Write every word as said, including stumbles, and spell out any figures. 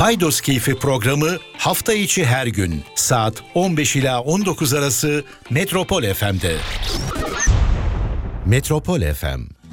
Paydos Keyfi programı hafta içi her gün saat on beş ila on dokuz arası Metropol F M'de. Metropol F M